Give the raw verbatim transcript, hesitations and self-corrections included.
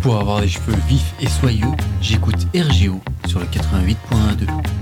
Pour avoir des cheveux vifs et soyeux, j'écoute R G O sur le quatre-vingt-huit point deux.